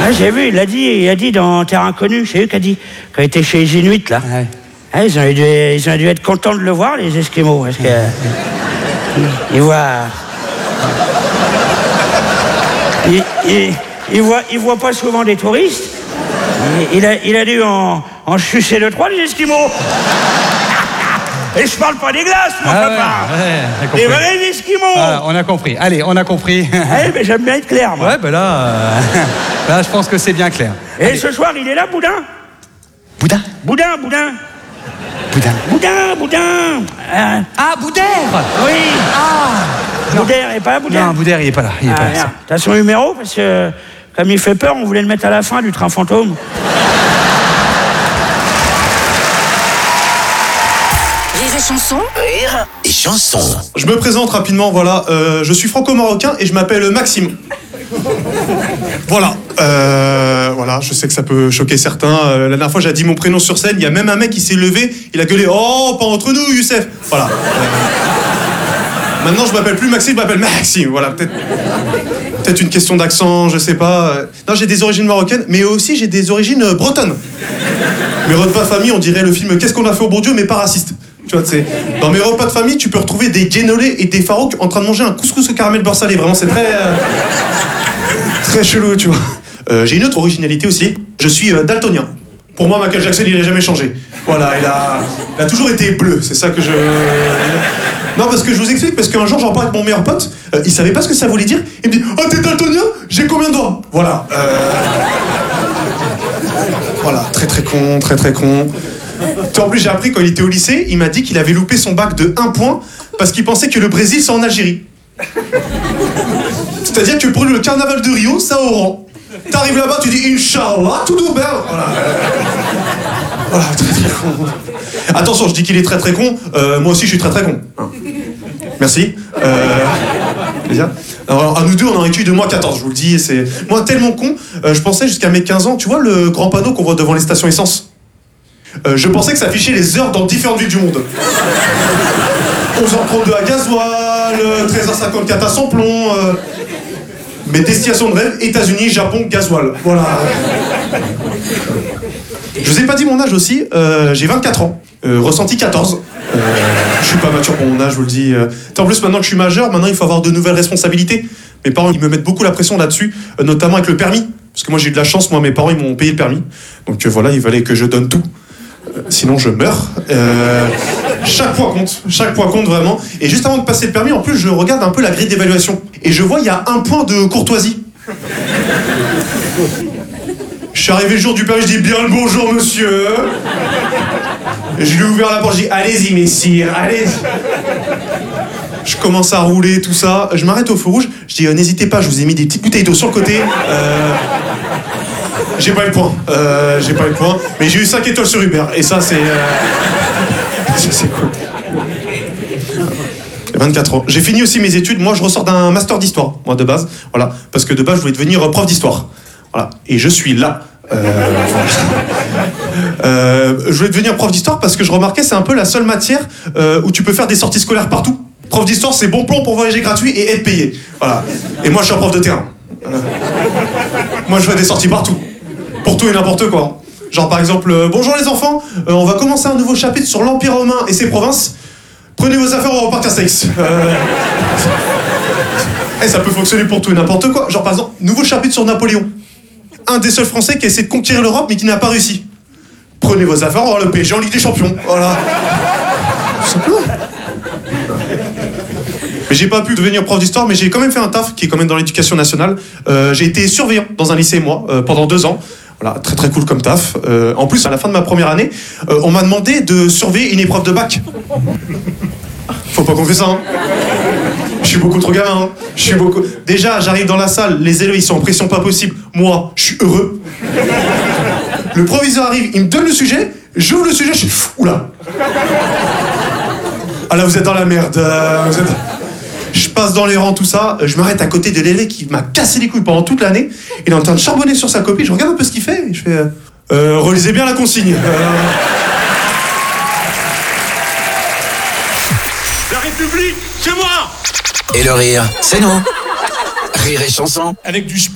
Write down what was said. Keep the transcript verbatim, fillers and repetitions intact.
Ah, j'ai vu, il l'a dit, il a dit dans Terre Inconnue, c'est eux qui a dit, quand il était chez les Inuits, là. Ouais. Ah, ils, ont dû, ils ont dû être contents de le voir, les Esquimaux, parce que... ils, ils voient... Ils, ils, ils, voient, ils voient pas souvent des touristes. Il, il, a, il a dû en, en sucer deux, trois, les Esquimaux. Et je parle pas des glaces, mon ah papa. Ouais, ouais, des vrais Esquimaux. Ah, on a compris. Allez, on a compris. Ouais, mais j'aime bien être clair, moi. Ouais, ben là, euh, là, je pense que c'est bien clair. Et Allez. ce soir, il est là, Boudin. Boudin Boudin, Boudin. Boudin. Boudin, Boudin. Euh, Ah, Boudère. oui. Ah Boudère, il est pas là, Boudère. Non, Boudère, il est pas là. Il est Ah, pas là. merde. T'as son numéro, parce que, comme il fait peur, on voulait le mettre à la fin du train fantôme. Rire et chanson. Rire et chanson. Je me présente rapidement, voilà. Euh, je suis franco-marocain et je m'appelle Maxime. Voilà. Euh, voilà, je sais que ça peut choquer certains. Euh, la dernière fois, j'ai dit mon prénom sur scène. Il y a même un mec qui s'est levé. Il a gueulé « Oh, pas entre nous, Youssef !» Voilà. Euh, maintenant, je m'appelle plus Maxime, je m'appelle Maxime. Voilà, peut-être peut-être une question d'accent, je sais pas. Non, j'ai des origines marocaines, mais aussi j'ai des origines euh, bretonnes. Mes repas de famille, on dirait le film « Qu'est-ce qu'on a fait au bon Dieu ?» mais pas raciste. Tu vois, c'est dans mes repas de famille, tu peux retrouver des guénolés et des farouks en train de manger un couscous au caramel beurre salé. Vraiment, c'est très... Euh, très chelou, tu vois. Euh, j'ai une autre originalité aussi. Je suis euh, daltonien. Pour moi, Michael Jackson, il n'a jamais changé. Voilà, il a, il a toujours été bleu. C'est ça que je... Non, parce que je vous explique, parce qu'un jour, j'en parle avec mon meilleur pote. Euh, il savait pas ce que ça voulait dire. Il me dit « Oh, t'es daltonien ? J'ai combien de doigts ?» Voilà. Euh... Voilà, très très con, très très con. En plus, j'ai appris quand il était au lycée, il m'a dit qu'il avait loupé son bac de un point parce qu'il pensait que le Brésil, c'est en Algérie. C'est-à-dire que pour le carnaval de Rio, ça au rang. T'arrives là-bas, tu dis Inch'Allah, tout doux, ben. Voilà. Voilà, très très con. Attention, je dis qu'il est très très con, euh, moi aussi je suis très très con. Merci. Euh... Alors, à nous deux, on aurait eu de moi quatorze, je vous le dis. C'est... Moi, tellement con, euh, je pensais jusqu'à mes quinze ans, tu vois le grand panneau qu'on voit devant les stations essence ? Euh, je pensais que ça affichait les heures dans différentes villes du monde. onze heures trente-deux à gasoil, treize heures cinquante-quatre à Samplon. Euh... Mes destinations de rêve, États-Unis, Japon, gasoil. Voilà. Je vous ai pas dit mon âge aussi, euh, j'ai vingt-quatre ans, euh, ressenti quatorze. Euh, je suis pas mature pour mon âge, je vous le dis. Euh... En plus, maintenant que je suis majeur, maintenant il faut avoir de nouvelles responsabilités. Mes parents, ils me mettent beaucoup la pression là-dessus, euh, notamment avec le permis. Parce que moi, j'ai eu de la chance, moi, mes parents, ils m'ont payé le permis. Donc euh, voilà, il fallait que je donne tout. Euh, sinon, je meurs. Euh, chaque point compte, chaque point compte vraiment. Et juste avant de passer le permis, en plus, je regarde un peu la grille d'évaluation. Et je vois, il y a un point de courtoisie. Je suis arrivé le jour du permis, je dis bien le bonjour, monsieur. Je lui ai ouvert la porte, je dis allez-y, messire, allez-y. Je commence à rouler, tout ça. Je m'arrête au feu rouge. Je dis, euh, n'hésitez pas, je vous ai mis des petites bouteilles d'eau sur le côté. Euh... J'ai pas eu le point. Euh, j'ai pas eu le point. Mais j'ai eu cinq étoiles sur Uber. Et ça, c'est... Euh... c'est cool. vingt-quatre ans. J'ai fini aussi mes études. Moi, je ressors d'un master d'histoire, moi, de base. Voilà. Parce que de base, je voulais devenir prof d'histoire. Voilà. Et je suis là. Euh... euh, je voulais devenir prof d'histoire parce que je remarquais c'est un peu la seule matière euh, où tu peux faire des sorties scolaires partout. Prof d'histoire, c'est bon plan pour voyager gratuit et être payé. Voilà. Et moi, je suis un prof de terrain. Euh... Moi, je fais des sorties partout. Pour tout et n'importe quoi. Genre, par exemple, euh, bonjour les enfants, euh, on va commencer un nouveau chapitre sur l'Empire romain et ses provinces. Prenez vos affaires, on va repartir sexe. Euh... Et ça peut fonctionner pour tout et n'importe quoi. Genre, par exemple, nouveau chapitre sur Napoléon. Un des seuls Français qui a essayé de conquérir l'Europe mais qui n'a pas réussi. Prenez vos affaires, on va le P S G en Ligue des Champions. Voilà. Tout simplement. Mais j'ai pas pu devenir prof d'histoire, mais j'ai quand même fait un taf qui est quand même dans l'éducation nationale. Euh, j'ai été surveillant dans un lycée, moi, euh, pendant deux ans. Voilà, très très cool comme taf. Euh, en plus, à la fin de ma première année, euh, on m'a demandé de surveiller une épreuve de bac. Faut pas qu'on fait ça, hein. Je suis beaucoup trop gamin, hein. Je suis beaucoup... Déjà, j'arrive dans la salle, les élèves, ils sont en pression pas possible. Moi, je suis heureux. Le proviseur arrive, il me donne le sujet, j'ouvre le sujet, je suis... Oula. Ah là, vous êtes dans la merde. Euh, vous êtes... Je passe dans les rangs, tout ça, je m'arrête à côté de l'élève qui m'a cassé les couilles pendant toute l'année. Il est en train de charbonner sur sa copie, je regarde un peu ce qu'il fait, et je fais... Euh, euh, relisez bien la consigne. Euh... La République, c'est moi! Et le rire, c'est nous. Rire et chanson. Avec du